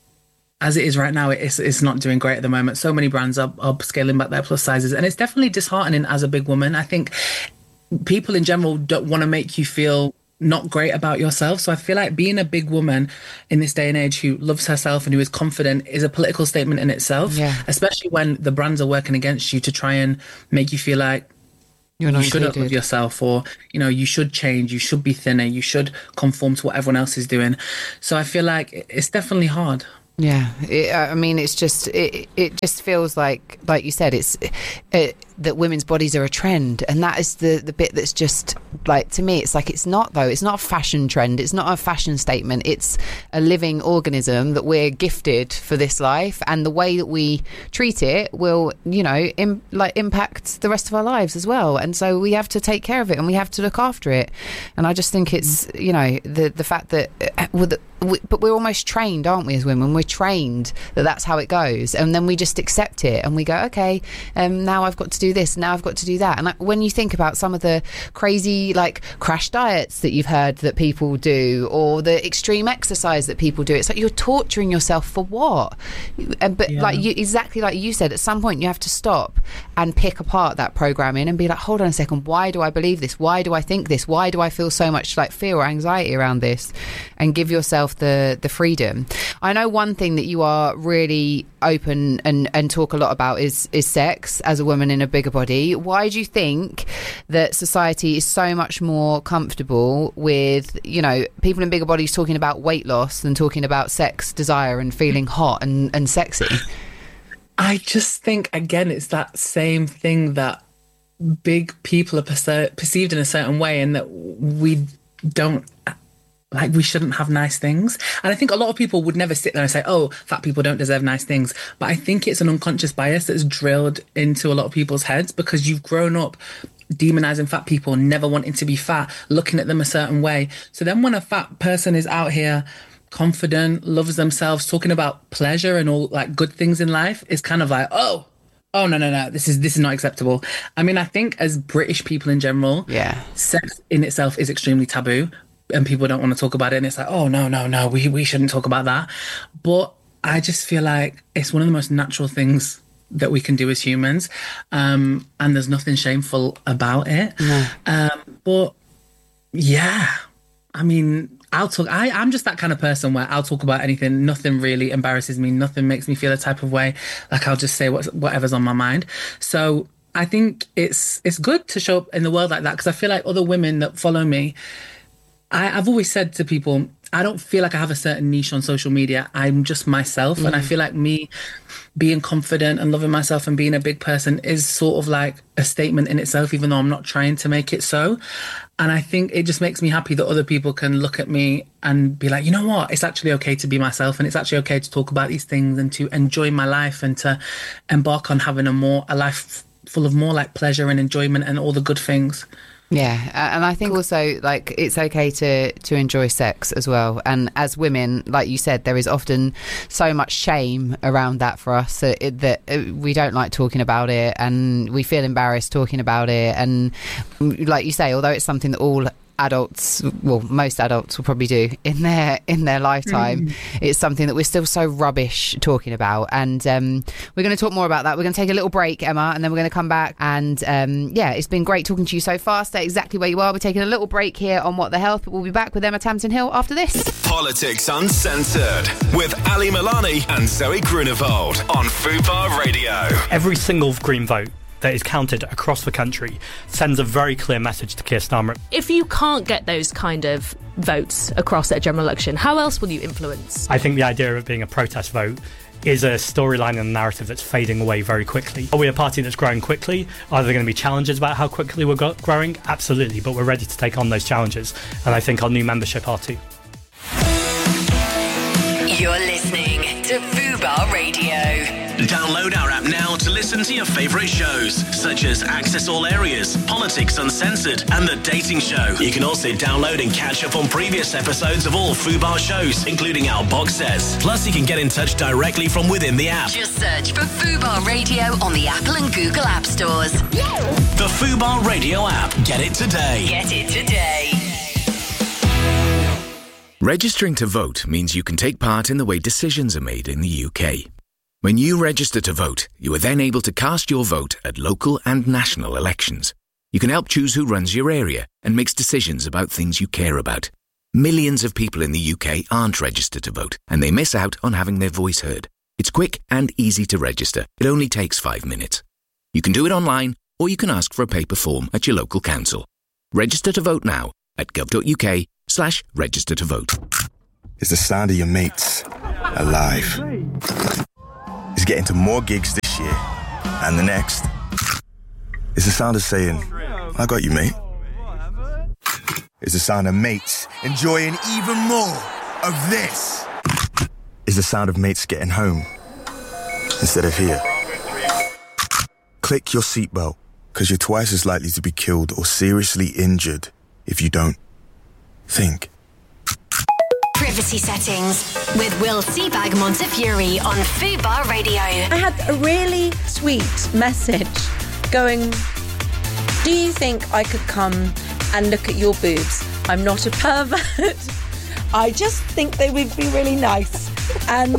Speaker 1: as it is right now, it's not doing great at the moment. So many brands are scaling back their plus sizes, and it's definitely disheartening as a big woman. I think people in general don't want to make you feel not great about yourself. So I feel like being a big woman in this day and age who loves herself and who is confident is a political statement in itself, especially when the brands are working against you to try and make you feel like you shouldn't love yourself, or, you know, you should change, you should be thinner, you should conform to what everyone else is doing. So I feel like it's definitely hard.
Speaker 8: Yeah, I mean, it's just it just feels like you said, it's that women's bodies are a trend, and that is the bit that's just like, to me, it's like, it's not, though. It's not a fashion trend. It's not a fashion statement. It's a living organism that we're gifted for this life, and the way that we treat it will, you know, impact the rest of our lives as well. And so we have to take care of it, and we have to look after it. And I just think it's, you know, the fact that but we're almost trained, aren't we, as women? We're trained that that's how it goes, and then we just accept it, and we go, okay, now I've got to do this, now I've got to do that. And when you think about some of the crazy, like, crash diets that you've heard that people do, or the extreme exercise that people do, it's like, you're torturing yourself for what? Like, exactly like you said, at some point you have to stop and pick apart that programming and be like, hold on a second, why do I believe this? Why do I think this? Why do I feel so much like fear or anxiety around this? And give yourself the freedom. I know one thing that you are really open and talk a lot about is sex as a woman in a bigger body. Why do you think that society is so much more comfortable with, you know, people in bigger bodies talking about weight loss than talking about sex, desire, and feeling hot and sexy?
Speaker 1: I just think, again, it's that same thing that big people are perceived in a certain way, and that we don't, like, we shouldn't have nice things. And I think a lot of people would never sit there and say, oh, fat people don't deserve nice things. But I think it's an unconscious bias that's drilled into a lot of people's heads, because you've grown up demonizing fat people, never wanting to be fat, looking at them a certain way. So then when a fat person is out here confident, loves themselves, talking about pleasure and all, like, good things in life, it's kind of like, oh no, this is not acceptable. I mean, I think as British people in general, sex in itself is extremely taboo, and people don't want to talk about it, and it's like, oh no, we shouldn't talk about that. But I just feel like it's one of the most natural things that we can do as humans, and there's nothing shameful about it. But yeah, I mean, I'm just that kind of person where I'll talk about anything. Nothing really embarrasses me, nothing makes me feel a type of way. Like, I'll just say whatever's on my mind. So I think it's good to show up in the world like that, because I feel like other women that follow me, I've always said to people, I don't feel like I have a certain niche on social media. I'm just myself. And I feel like me being confident and loving myself and being a big person is sort of like a statement in itself, even though I'm not trying to make it so. And I think it just makes me happy that other people can look at me and be like, you know what, it's actually okay to be myself, and it's actually okay to talk about these things and to enjoy my life and to embark on having a life full of more like pleasure and enjoyment and all the good things.
Speaker 8: Yeah, and I think also, like, it's okay to enjoy sex as well. And as women, like you said, there is often so much shame around that for us that we don't like talking about it, and we feel embarrassed talking about it. And like you say, although it's something that all adults, well, most adults will probably do in their lifetime, it's something that we're still so rubbish talking about. And we're going to talk more about that. We're going to take a little break, Emma, and then we're going to come back. And it's been great talking to you so far. Stay exactly where you are. We're taking a little break here on What the Health, but we'll be back with Emma Tamsin Hill after this.
Speaker 4: Politics Uncensored with Ali Milani and Zoe Grunewald on Fubar Radio.
Speaker 5: Every single Green vote that is counted across the country sends a very clear message to Keir Starmer.
Speaker 3: If you can't get those kind of votes across at a general election, how else will you influence?
Speaker 5: I think the idea of it being a protest vote is a storyline and a narrative that's fading away very quickly. Are we a party that's growing quickly? Are there going to be challenges about how quickly we're growing? Absolutely, but we're ready to take on those challenges, and I think our new membership are too.
Speaker 13: You're listening to Fubar Radio.
Speaker 4: Download our app now to listen to your favourite shows, such as Access All Areas, Politics Uncensored, and The Dating Show. You can also download and catch up on previous episodes of all Fubar shows, including our box sets. Plus, you can get in touch directly from within the app.
Speaker 13: Just search for Fubar Radio on the Apple and Google App Stores.
Speaker 4: The Fubar Radio app. Get it today.
Speaker 13: Get it today.
Speaker 6: Registering to vote means you can take part in the way decisions are made in the UK. When you register to vote, you are then able to cast your vote at local and national elections. You can help choose who runs your area and makes decisions about things you care about. Millions of people in the UK aren't registered to vote, and they miss out on having their voice heard. It's quick and easy to register. It only takes 5 minutes. You can do it online, or you can ask for a paper form at your local council. Register to vote now at gov.uk/register to vote.
Speaker 7: It's the sound of your mates alive. It's getting to more gigs this year and the next. It's the sound of saying, I got you, mate. It's the sound of mates enjoying even more of this. It's the sound of mates getting home instead of here. Click your seatbelt, because you're twice as likely to be killed or seriously injured if you don't think.
Speaker 18: Privacy settings with Will Seabag Montefiore on Fubar Radio.
Speaker 24: I had a really sweet message going, do you think I could come and look at your boobs? I'm not a pervert. I just think they would be really nice. And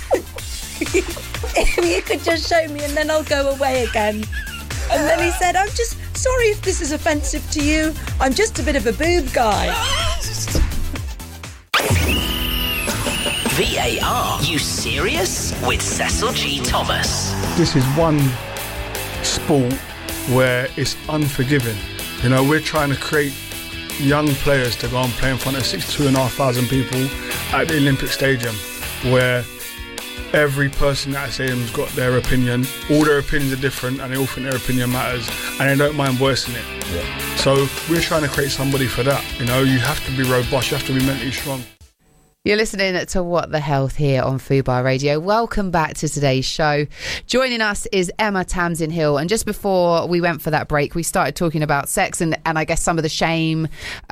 Speaker 24: if you could just show me and then I'll go away again. And then he said, I'm just sorry if this is offensive to you. I'm just a bit of a boob guy.
Speaker 4: VAR, you serious? With Cecil G. Thomas.
Speaker 11: This is one sport where it's unforgiving. You know, we're trying to create young players to go and play in front of 62,500 people at the Olympic Stadium, where every person at that stadium's got their opinion. All their opinions are different and they all think their opinion matters and they don't mind voicing it. Yeah. So we're trying to create somebody for that. You know, you have to be robust, you have to be mentally strong.
Speaker 8: You're listening to What the Health here on Fubar Radio. Welcome back to today's show. Joining us is Emma Tamsin-Hill. And just before we went for that break, we started talking about sex and I guess some of the shame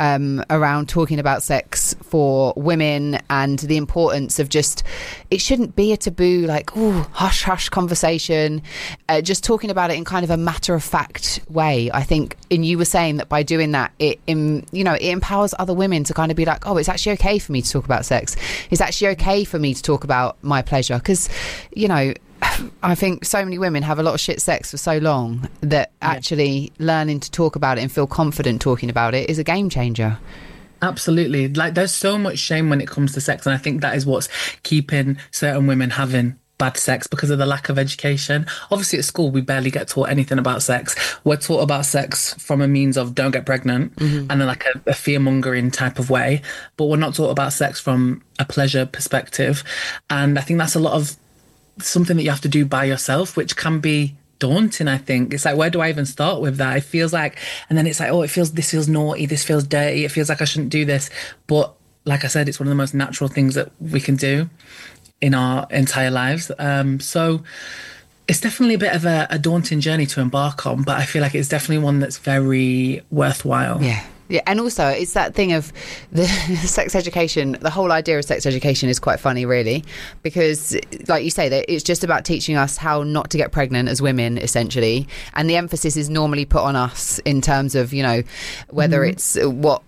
Speaker 8: around talking about sex for women and the importance of just, it shouldn't be a taboo, like, oh, hush, hush conversation. Just talking about it in kind of a matter-of-fact way. I think, and you were saying that by doing that, it empowers other women to kind of be like, oh, it's actually okay for me to talk about sex. It's actually okay for me to talk about my pleasure, because, you know, I think so many women have a lot of shit sex for so long that actually learning to talk about it and feel confident talking about it is a game changer.
Speaker 1: Absolutely. Like, there's so much shame when it comes to sex, and I think that is what's keeping certain women having bad sex, because of the lack of education. Obviously at school we barely get taught anything about sex. We're taught about sex from a means of don't get pregnant, and then like a fear-mongering type of way, but we're not taught about sex from a pleasure perspective. And I think that's a lot of something that you have to do by yourself, which can be daunting. I think it's like, where do I even start with that? It feels like, and then it's like, oh, this feels naughty, this feels dirty, it feels like I shouldn't do this. But like I said, it's one of the most natural things that we can do in our entire lives. So it's definitely a bit of a daunting journey to embark on, but I feel like it's definitely one that's very worthwhile.
Speaker 8: Yeah, and also it's that thing of the sex education. The whole idea of sex education is quite funny, really, because, like you say, that it's just about teaching us how not to get pregnant as women, essentially, and the emphasis is normally put on us in terms of, you know, whether it's what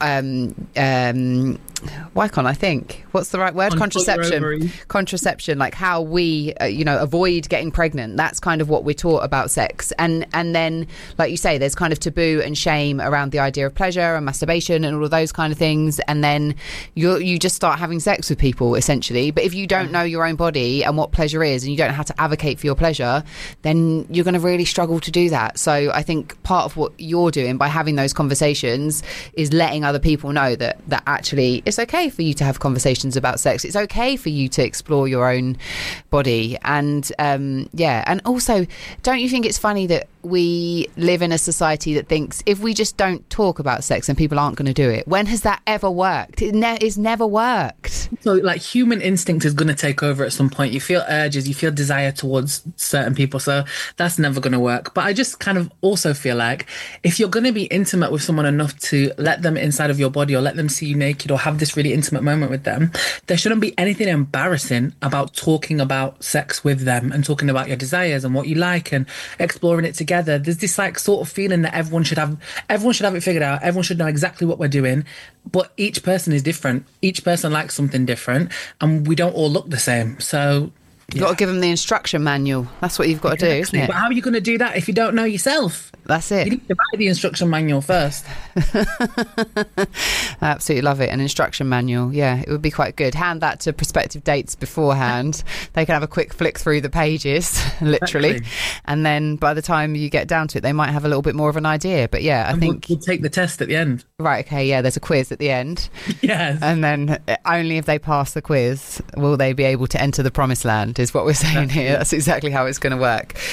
Speaker 8: why can't I think? What's the right word? Contraception, like how we, avoid getting pregnant. That's kind of what we're taught about sex. And then, like you say, there's kind of taboo and shame around the idea of pleasure and masturbation and all of those kind of things. And then you just start having sex with people, essentially. But if you don't know your own body and what pleasure is, and you don't know how to advocate for your pleasure, then you're going to really struggle to do that. So I think part of what you're doing by having those conversations is letting other people know that actually it's okay for you to have conversations about sex. It's okay for you to explore your own body. And and also, don't you think it's funny that we live in a society that thinks if we just don't talk about sex, then people aren't going to do it? When has that ever worked? It's never worked.
Speaker 1: So like human instinct is going to take over at some point. You feel urges, you feel desire towards certain people, so that's never going to work. But I just kind of also feel like if you're going to be intimate with someone enough to let them inside of your body or let them see you naked or have this really intimate moment with them, there shouldn't be anything embarrassing about talking about sex with them and talking about your desires and what you like and exploring it together. There's this like sort of feeling that everyone should have it figured out. Everyone should know exactly what we're doing, but each person is different. Each person likes something different, and we don't all look the same. So
Speaker 8: you've got to give them the instruction manual. That's what you've got to do, isn't it?
Speaker 1: But how are you going to do that if you don't know yourself?
Speaker 8: That's it.
Speaker 1: You need to write the instruction manual first.
Speaker 8: I absolutely love it. An instruction manual. Yeah, it would be quite good. Hand that to prospective dates beforehand. They can have a quick flick through the pages, literally. Exactly. And then by the time you get down to it, they might have a little bit more of an idea. But yeah, I think
Speaker 1: we'll take the test at the end.
Speaker 8: Right. Okay. Yeah, there's a quiz at the end.
Speaker 1: Yes.
Speaker 8: And then only if they pass the quiz will they be able to enter the promised land, is what we're saying here. That's exactly how it's going to work.